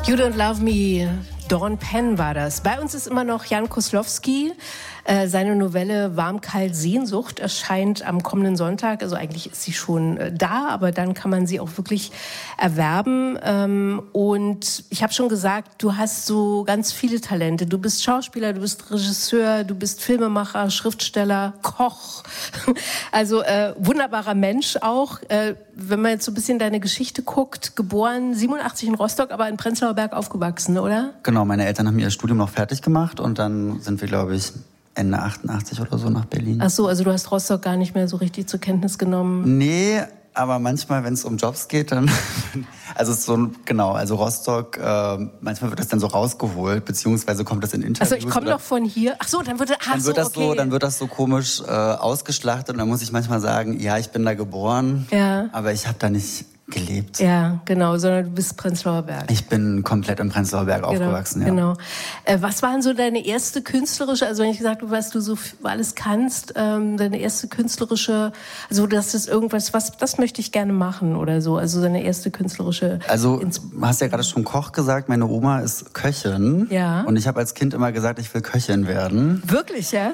You Don't Love Me, Dawn Penn war das. Bei uns ist immer noch Jan Koslowski. Seine Novelle Warm, kalt, Sehnsucht erscheint am kommenden Sonntag. Also eigentlich ist sie schon da, aber dann kann man sie auch wirklich erwerben. Und ich habe schon gesagt, du hast so ganz viele Talente. Du bist Schauspieler, du bist Regisseur, du bist Filmemacher, Schriftsteller, Koch. Also wunderbarer Mensch auch. Wenn man jetzt so ein bisschen deine Geschichte guckt, geboren 87 in Rostock, aber in Prenzlauer Berg aufgewachsen, oder? Genau, meine Eltern haben ihr Studium noch fertig gemacht und dann sind wir, glaube ich, Ende 88 oder so nach Berlin. Ach so, also du hast Rostock gar nicht mehr so richtig zur Kenntnis genommen? Nee, aber manchmal, wenn es um Jobs geht, dann... Also es ist so, genau, also Rostock, manchmal wird das dann so rausgeholt, beziehungsweise kommt das in Interviews. Also ich komme doch von hier. Ach so, dann wird das so komisch ausgeschlachtet und dann muss ich manchmal sagen, ja, ich bin da geboren, ja, aber ich habe da nicht gelebt. Ja, genau, sondern du bist Prenzlauer Berg. Ich bin komplett im Prenzlauer Berg aufgewachsen, ja. Genau. Was waren so deine erste künstlerische, also wenn ich gesagt habe, was du so alles kannst, deine erste künstlerische, also das ist irgendwas, das möchte ich gerne machen oder so, also deine erste künstlerische... Also du hast ja gerade schon Koch gesagt, meine Oma ist Köchin. Ja. Und ich habe als Kind immer gesagt, ich will Köchin werden. Wirklich, ja?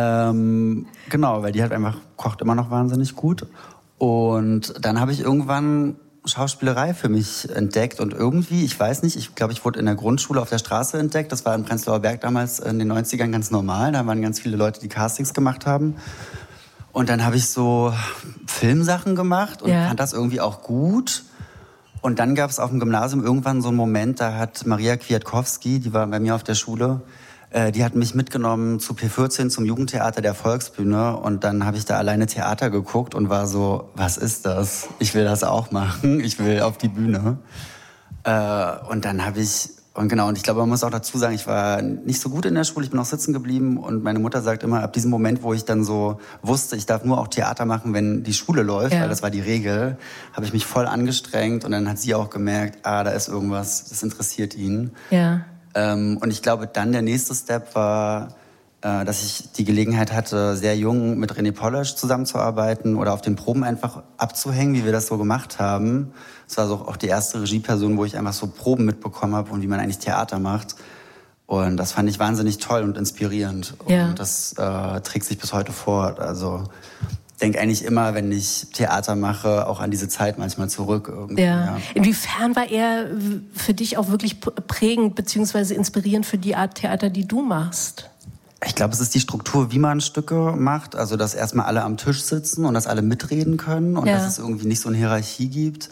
Genau, weil die halt einfach kocht immer noch wahnsinnig gut. Und dann habe ich irgendwann Schauspielerei für mich entdeckt und irgendwie, ich weiß nicht, ich glaube, ich wurde in der Grundschule auf der Straße entdeckt. Das war in Prenzlauer Berg damals in den 90ern ganz normal. Da waren ganz viele Leute, die Castings gemacht haben. Und dann habe ich so Filmsachen gemacht und fand das irgendwie auch gut. Und dann gab es auf dem Gymnasium irgendwann so einen Moment, da hat Maria Kwiatkowski, die war bei mir auf der Schule, die hat mich mitgenommen zu P14 zum Jugendtheater der Volksbühne und dann habe ich da alleine Theater geguckt und war so, was ist das? Ich will das auch machen, ich will auf die Bühne. Und dann habe ich, und ich glaube, man muss auch dazu sagen, ich war nicht so gut in der Schule, ich bin auch sitzen geblieben und meine Mutter sagt immer, ab diesem Moment, wo ich dann so wusste, ich darf nur auch Theater machen, wenn die Schule läuft, weil das war die Regel, habe ich mich voll angestrengt und dann hat sie auch gemerkt, da ist irgendwas, das interessiert ihn. Ja. Und ich glaube, dann der nächste Step war, dass ich die Gelegenheit hatte, sehr jung mit René Polish zusammenzuarbeiten oder auf den Proben einfach abzuhängen, wie wir das so gemacht haben. Das war so auch die erste Regieperson, wo ich einfach so Proben mitbekommen habe und wie man eigentlich Theater macht. Und das fand ich wahnsinnig toll und inspirierend. Ja. Und das trägt sich bis heute fort. Also ich denke eigentlich immer, wenn ich Theater mache, auch an diese Zeit manchmal zurück. Irgendwie, ja. Inwiefern war er für dich auch wirklich prägend bzw. inspirierend für die Art Theater, die du machst? Ich glaube, es ist die Struktur, wie man Stücke macht. Also, dass erstmal alle am Tisch sitzen und dass alle mitreden können und dass es irgendwie nicht so eine Hierarchie gibt.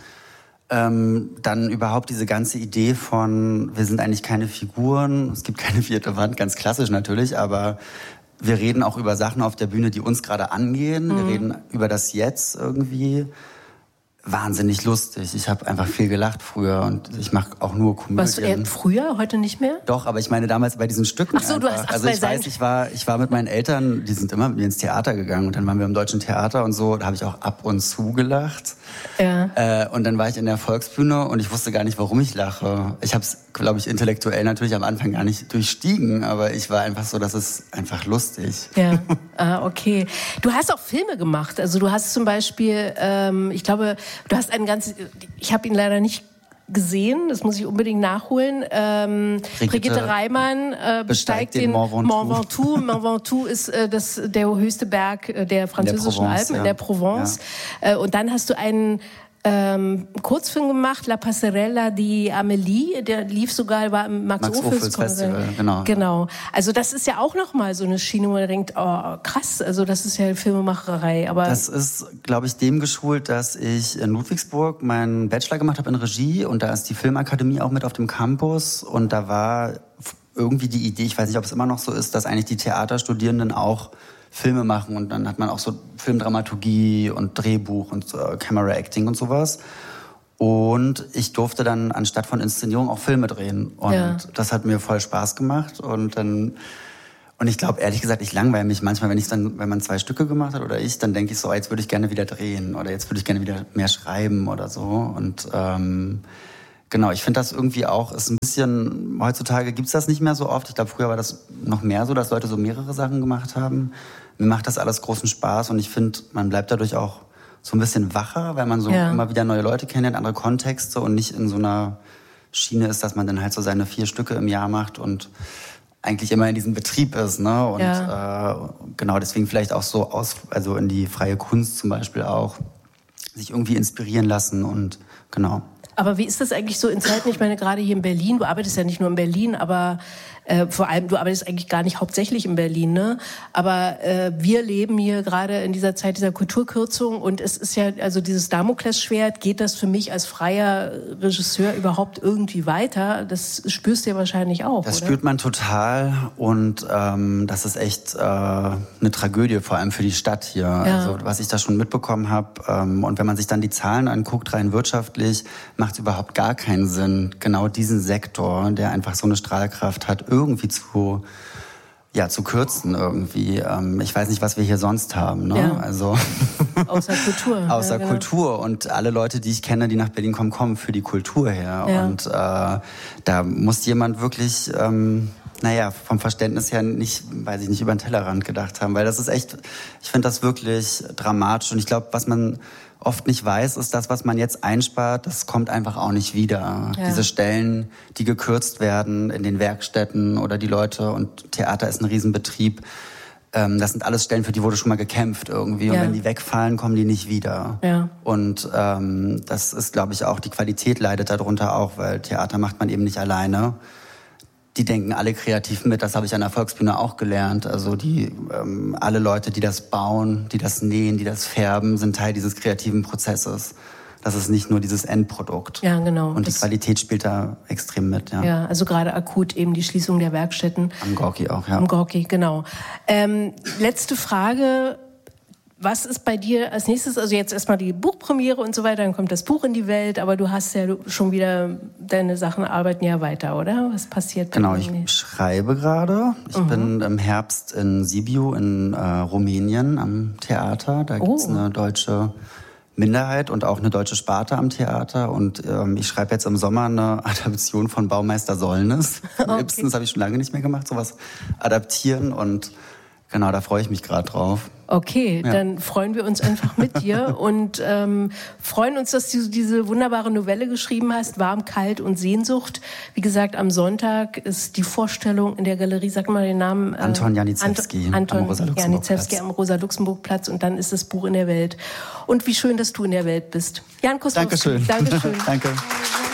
Dann überhaupt diese ganze Idee von, wir sind eigentlich keine Figuren, es gibt keine vierte Wand, ganz klassisch natürlich, aber wir reden auch über Sachen auf der Bühne, die uns gerade angehen. Wir reden über das Jetzt irgendwie. Wahnsinnig lustig. Ich habe einfach viel gelacht früher und ich mache auch nur Komödien. Warst du eher früher, heute nicht mehr? Doch, aber ich meine damals bei diesen Stücken. Ach so, du hast also ich weiß, ich war mit meinen Eltern, die sind immer mit mir ins Theater gegangen und dann waren wir im Deutschen Theater und so, da habe ich auch ab und zu gelacht. Ja. Und dann war ich in der Volksbühne und ich wusste gar nicht, warum ich lache. Ich habe es, glaube ich, intellektuell natürlich am Anfang gar nicht durchstiegen, aber ich war einfach so, das ist einfach lustig. Ja, okay. Du hast auch Filme gemacht. Also du hast zum Beispiel, ich glaube, du hast ich habe ihn leider nicht gesehen, das muss ich unbedingt nachholen. Brigitte Reimann besteigt den Mont Ventoux. Mont Ventoux ist der höchste Berg der französischen Alpen in der Provence. Ja. Und dann hast du einen Kurzfilm gemacht, La Passerella di Amélie, der lief sogar, war im Max-Ophüls Festival, genau. Also das ist ja auch nochmal so eine Schiene, wo man denkt, oh krass, also das ist ja Filmemacherei. Aber das ist, glaube ich, dem geschult, dass ich in Ludwigsburg meinen Bachelor gemacht habe in Regie und da ist die Filmakademie auch mit auf dem Campus und da war irgendwie die Idee, ich weiß nicht, ob es immer noch so ist, dass eigentlich die Theaterstudierenden auch Filme machen und dann hat man auch so Filmdramaturgie und Drehbuch und Camera Acting und sowas. Und ich durfte dann anstatt von Inszenierung auch Filme drehen und das hat mir voll Spaß gemacht und ich glaube ehrlich gesagt, ich langweile mich manchmal, wenn man 2 Stücke gemacht hat oder dann denke ich so, jetzt würde ich gerne wieder drehen oder jetzt würde ich gerne wieder mehr schreiben oder so und genau, ich finde das irgendwie auch, ist ein bisschen, heutzutage gibt's das nicht mehr so oft. Ich glaube, früher war das noch mehr so, dass Leute so mehrere Sachen gemacht haben. Mir macht das alles großen Spaß und ich finde, man bleibt dadurch auch so ein bisschen wacher, weil man so immer wieder neue Leute kennenlernt, andere Kontexte und nicht in so einer Schiene ist, dass man dann halt so seine 4 Stücke im Jahr macht und eigentlich immer in diesem Betrieb ist, ne? Und genau deswegen vielleicht auch so also in die freie Kunst zum Beispiel auch sich irgendwie inspirieren lassen und genau. Aber wie ist das eigentlich so in Zeiten, ich meine gerade hier in Berlin, du arbeitest ja nicht nur in Berlin, aber vor allem, du arbeitest eigentlich gar nicht hauptsächlich in Berlin, ne? Aber wir leben hier gerade in dieser Zeit dieser Kulturkürzung und es ist ja, also dieses Damoklesschwert, geht das für mich als freier Regisseur überhaupt irgendwie weiter? Das spürst du ja wahrscheinlich auch, Das oder? spürt man total und das ist echt eine Tragödie, vor allem für die Stadt hier. Ja. Also was ich da schon mitbekommen habe und wenn man sich dann die Zahlen anguckt, rein wirtschaftlich, macht es überhaupt gar keinen Sinn, genau diesen Sektor, der einfach so eine Strahlkraft hat, irgendwie zu kürzen irgendwie. Ich weiß nicht, was wir hier sonst haben. Ne? Ja. Also außer Kultur. Außer Kultur. Und alle Leute, die ich kenne, die nach Berlin kommen, kommen für die Kultur her. Ja. Und da muss jemand wirklich, vom Verständnis her nicht, weiß ich nicht, über den Tellerrand gedacht haben. Weil das ist echt, ich finde das wirklich dramatisch. Und ich glaube, was man oft nicht weiß, ist das, was man jetzt einspart, das kommt einfach auch nicht wieder. Ja. Diese Stellen, die gekürzt werden in den Werkstätten oder die Leute, und Theater ist ein Riesenbetrieb, das sind alles Stellen, für die wurde schon mal gekämpft irgendwie. Und wenn die wegfallen, kommen die nicht wieder. Ja. Und das ist, glaube ich, auch, die Qualität leidet darunter auch, weil Theater macht man eben nicht alleine. Die denken alle kreativ mit, das habe ich an der Volksbühne auch gelernt. Also alle Leute, die das bauen, die das nähen, die das färben, sind Teil dieses kreativen Prozesses. Das ist nicht nur dieses Endprodukt. Ja, genau. Und die Qualität spielt da extrem mit. Ja, ja, also gerade akut eben die Schließung der Werkstätten. Am Gorki auch, ja. Am Gorki, genau. Letzte Frage. Was ist bei dir als nächstes? Also jetzt erstmal die Buchpremiere und so weiter, dann kommt das Buch in die Welt, aber du hast ja schon wieder, deine Sachen arbeiten ja weiter, oder? Was passiert? Genau, ich schreibe gerade. Ich bin im Herbst in Sibiu in Rumänien am Theater. Da gibt's eine deutsche Minderheit und auch eine deutsche Sparte am Theater. Und ich schreibe jetzt im Sommer eine Adaption von Baumeister Sollnes. Ibsen, das habe ich schon lange nicht mehr gemacht, sowas adaptieren, und genau, da freue ich mich gerade drauf. Okay, dann freuen wir uns einfach mit dir und freuen uns, dass du diese wunderbare Novelle geschrieben hast, Warm, Kalt und Sehnsucht. Wie gesagt, am Sonntag ist die Vorstellung in der Galerie, sag mal den Namen. Anton Janiszewski am Rosa-Luxemburg-Platz, und dann ist das Buch in der Welt. Und wie schön, dass du in der Welt bist. Jan Koslowski. Dankeschön. Dankeschön. Danke.